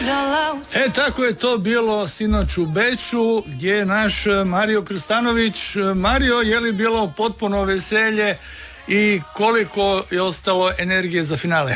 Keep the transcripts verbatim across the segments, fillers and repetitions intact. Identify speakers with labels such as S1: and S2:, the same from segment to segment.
S1: E, tako je to bilo sinoć u Beču, gdje je naš Mario Krstanović. Mario, je li bilo potpuno veselje i koliko je ostalo energije za finale?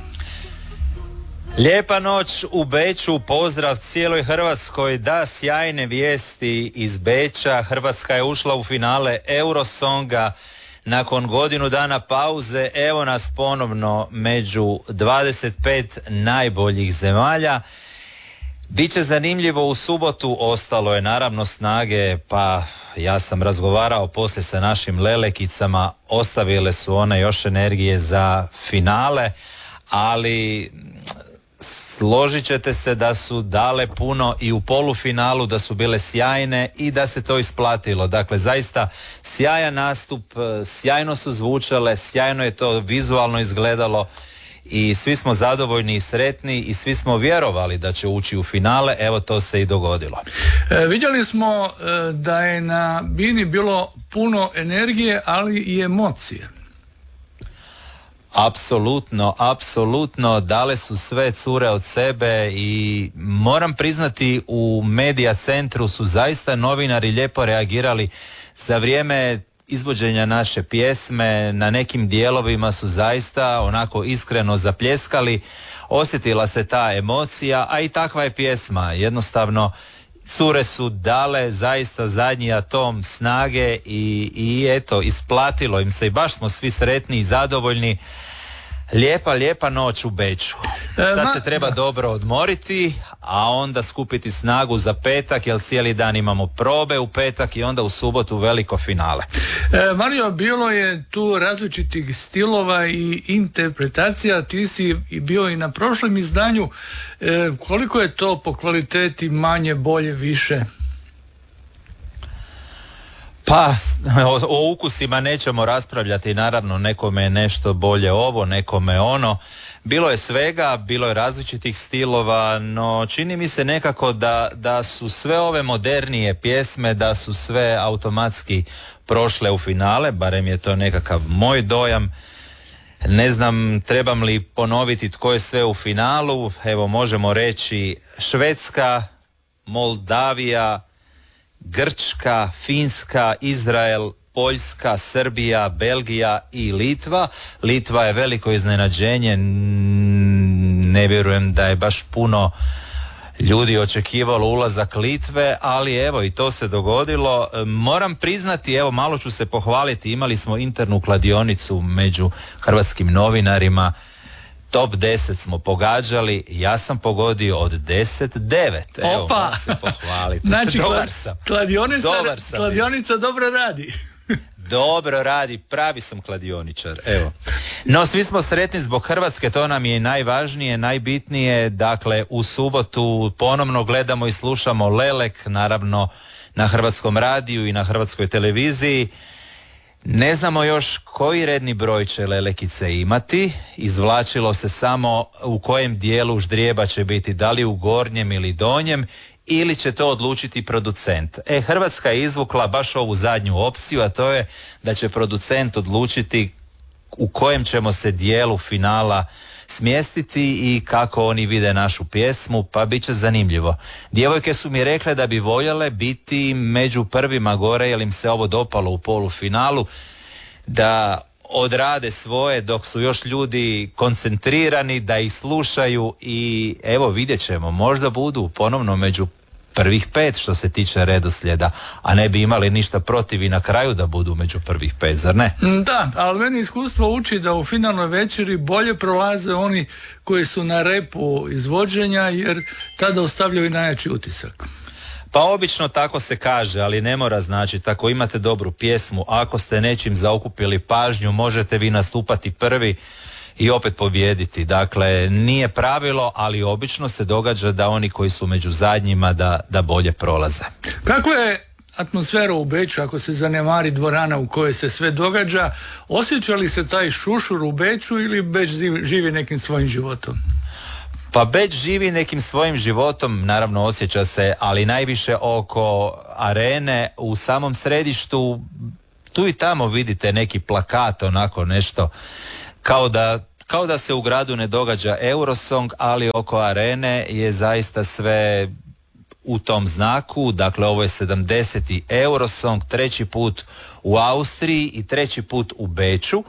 S2: Lijepa noć u Beču, pozdrav cijeloj Hrvatskoj. Da, sjajne vijesti iz Beča. Hrvatska je ušla u finale Eurosonga nakon godinu dana pauze. Evo nas ponovno među dvadeset pet najboljih zemalja. Biće zanimljivo u subotu, ostalo je naravno snage, pa ja sam razgovarao poslije sa našim lelekicama, ostavile su one još energije za finale, ali složit ćete se da su dale puno i u polufinalu, da su bile sjajne i da se to isplatilo. Dakle, zaista sjajan nastup, sjajno su zvučale, sjajno je to vizualno izgledalo i svi smo zadovoljni i sretni i svi smo vjerovali da će ući u finale. Evo, to se i dogodilo.
S1: E, vidjeli smo e, da je na bini bilo puno energije, ali i emocije.
S2: Apsolutno, apsolutno, dale su sve cure od sebe i moram priznati u Medija centru su zaista novinari lijepo reagirali za vrijeme izvođenja naše pjesme. Na nekim dijelovima su zaista onako iskreno zapljeskali, osjetila se ta emocija, a i takva je pjesma. Jednostavno cure su dale zaista zadnji atom snage i, i eto, isplatilo im se i baš smo svi sretni i zadovoljni. Lijepa, lijepa noć u Beču. Sad se treba dobro odmoriti, a onda skupiti snagu za petak, jer cijeli dan imamo probe u petak i onda u subotu veliko finale.
S1: E, Mario, bilo je tu različitih stilova i interpretacija, ti si bio i na prošlom izdanju. E, koliko je to po kvaliteti manje, bolje, više?
S2: Pa, o, o ukusima nećemo raspravljati, naravno nekome je nešto bolje ovo, nekome ono. Bilo je svega, bilo je različitih stilova, no čini mi se nekako da, da su sve ove modernije pjesme, da su sve automatski prošle u finale, barem je to nekakav moj dojam. Ne znam, trebam li ponoviti tko je sve u finalu. Evo, možemo reći Švedska, Moldavija, Grčka, Finska, Izrael, Poljska, Srbija, Belgija i Litva. Litva je veliko iznenađenje, ne vjerujem da je baš puno ljudi očekivalo ulazak Litve, ali evo i to se dogodilo. Moram priznati, evo malo ću se pohvaliti, imali smo internu kladionicu među hrvatskim novinarima. Top deset smo pogađali, ja sam pogodio od deset devet. Evo,
S1: Opa!
S2: mogu se pohvaliti.
S1: Znači,
S2: Dobar sam.
S1: Kladionica,
S2: Dobar sam
S1: kladionica dobro radi.
S2: Dobro radi, pravi sam kladioničar, evo. No, svi smo sretni zbog Hrvatske, to nam je najvažnije, najbitnije. Dakle, u subotu ponovno gledamo i slušamo Lelek, naravno na Hrvatskom radiju i na Hrvatskoj televiziji. Ne znamo još koji redni broj će Lelekice imati, izvlačilo se samo u kojem dijelu ždrijeba će biti, da li u gornjem ili donjem, ili će to odlučiti producent. E, Hrvatska je izvukla baš ovu zadnju opciju, a to je da će producent odlučiti u kojem ćemo se dijelu finala smjestiti i kako oni vide našu pjesmu, pa bit će zanimljivo. Djevojke su mi rekle da bi voljele biti među prvima gore, jer im se ovo dopalo u polufinalu, da odrade svoje dok su još ljudi koncentrirani, da ih slušaju i evo vidjet ćemo, možda budu ponovno među prvih pet što se tiče redoslijeda, a ne bi imali ništa protiv i na kraju da budu među prvih pet, zar ne?
S1: Da, ali meni iskustvo uči da u finalnoj večeri bolje prolaze oni koji su na repu izvođenja, jer tada ostavljaju najjači utisak.
S2: Pa obično tako se kaže, ali ne mora značiti. Ako imate dobru pjesmu, ako ste nečim zaokupili pažnju, možete vi nastupati prvi i opet pobijediti. Dakle, nije pravilo, ali obično se događa da oni koji su među zadnjima da, da bolje prolaze.
S1: Kako je atmosfera u Beču ako se zanemari dvorana u kojoj se sve događa? Osjeća li se taj šušur u Beču ili Beč živi nekim svojim životom?
S2: Pa Beč živi nekim svojim životom, naravno osjeća se, ali najviše oko arene, u samom središtu, tu i tamo vidite neki plakat, onako nešto, kao da kao da se u gradu ne događa Eurosong, ali oko arene je zaista sve u tom znaku. Dakle, ovo je sedamdeseti Eurosong, treći put u Austriji i treći put u Beču.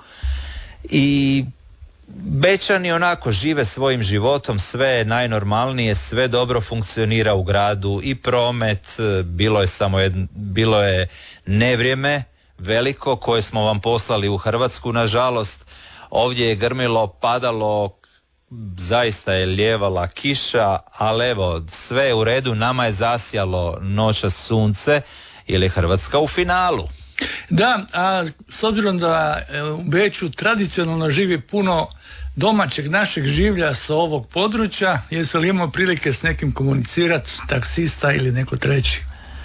S2: I Bečani onako žive svojim životom, sve je najnormalnije, sve dobro funkcionira u gradu i promet, bilo je samo jedno, bilo je nevrijeme veliko koje smo vam poslali u Hrvatsku, nažalost. Ovdje je grmilo, padalo, zaista je lijevala kiša, ali evo, sve je u redu, nama je zasjalo noćas sunce jer je Hrvatska u finalu.
S1: Da, a s obzirom da u Beču tradicionalno živi puno domaćeg našeg življa sa ovog područja, jesi li imao prilike s nekim komunicirati, taksista ili neko treći?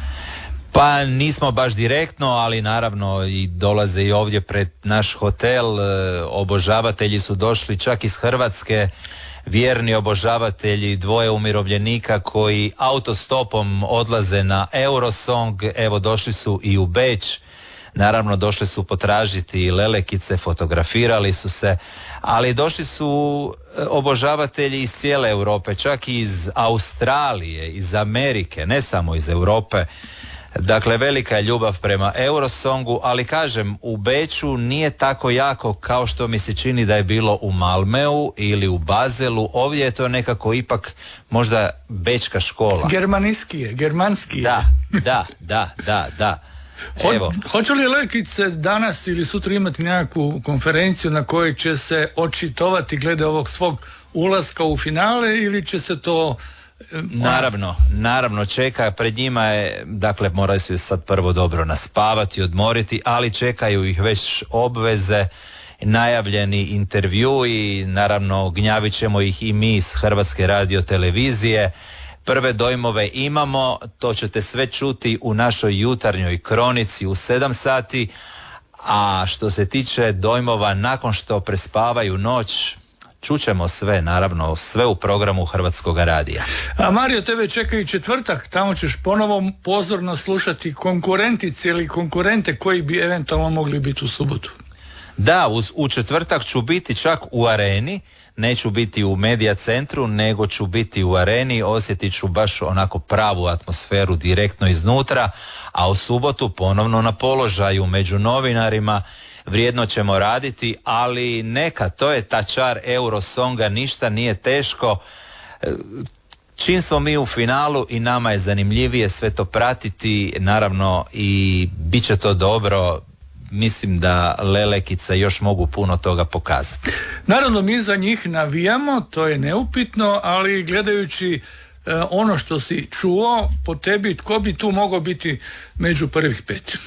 S2: Pa nismo baš direktno, ali naravno i dolaze i ovdje pred naš hotel, obožavatelji su došli čak iz Hrvatske, vjerni obožavatelji, dvoje umirovljenika koji autostopom odlaze na Eurosong, evo došli su i u Beč, naravno došli su potražiti lelekice, fotografirali su se, ali došli su obožavatelji iz cijele Europe, čak i iz Australije, iz Amerike, ne samo iz Europe. Dakle, velika je ljubav prema Eurosongu, ali kažem, u Beču nije tako jako kao što mi se čini da je bilo u Malmeu ili u Bazelu. Ovdje je to nekako ipak možda bečka škola.
S1: Germanski je, germanski je.
S2: Da, da, da, da, da. Evo.
S1: Ho, hoće li lekice danas ili sutra imati nekakvu konferenciju na kojoj će se očitovati glede ovog svog ulaska u finale ili će se to...
S2: Naravno, naravno čeka, pred njima je, dakle moraju se sad prvo dobro naspavati, odmoriti, ali čekaju ih već obveze, najavljeni intervju i naravno gnjavit ćemo ih i mi s Hrvatske radiotelevizije. Prve dojmove imamo, to ćete sve čuti u našoj jutarnjoj kronici u sedam sati, a što se tiče dojmova nakon što prespavaju noć, čućemo sve, naravno, sve u programu Hrvatskog radija.
S1: A Mario, tebe čeka i četvrtak, tamo ćeš ponovo pozorno slušati konkurentice ili konkurente koji bi eventualno mogli biti u subotu.
S2: Da, u, u četvrtak ću biti čak u areni, neću biti u medija centru, nego ću biti u areni, osjetit ću baš onako pravu atmosferu direktno iznutra, a u subotu ponovno na položaju među novinarima. Vrijedno ćemo raditi, ali neka, to je ta čar Eurosonga, ništa nije teško. Čim smo mi u finalu i nama je zanimljivije sve to pratiti, naravno i bit će to dobro. Mislim da lelekice još mogu puno toga pokazati.
S1: Naravno, mi za njih navijamo, to je neupitno, ali gledajući e, ono što si čuo po tebi, tko bi tu mogao biti među prvih pet?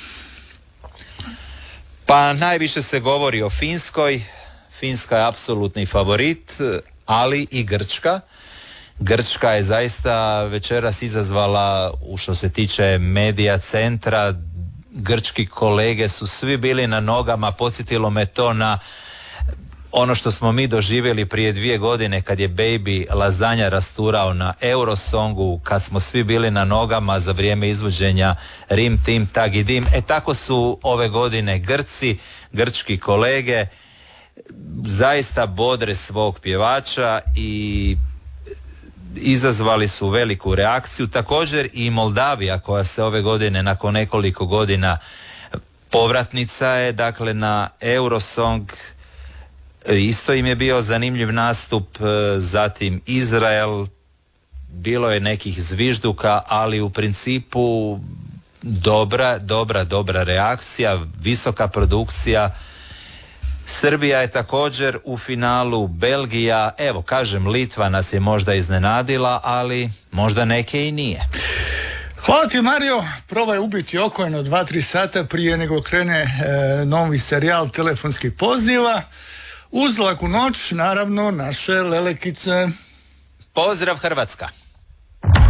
S2: Pa najviše se govori o Finskoj. Finska je apsolutni favorit, ali i Grčka. Grčka je zaista večeras izazvala, u što se tiče medija centra, grčki kolege su svi bili na nogama, podsjetilo me to na ono što smo mi doživjeli prije dvije godine kad je Baby Lazanja rasturao na Eurosongu, kad smo svi bili na nogama za vrijeme izvođenja Rim Tim Tagi Dim. E tako su ove godine Grci, grčki kolege zaista bodre svog pjevača i izazvali su veliku reakciju. Također i Moldavija koja se ove godine nakon nekoliko godina povratnica je dakle na Eurosong. Isto im je bio zanimljiv nastup, zatim Izrael, bilo je nekih zvižduka, ali u principu dobra, dobra, dobra reakcija, visoka produkcija. Srbija je također u finalu, Belgija, evo kažem Litva nas je možda iznenadila, ali možda neke i nije.
S1: Hvala ti Mario, probaj ubiti oko jedno dva tri sata prije nego krene e, novi serijal telefonskih poziva. Uz laku noć, naravno, naše lelekice.
S2: Pozdrav Hrvatska!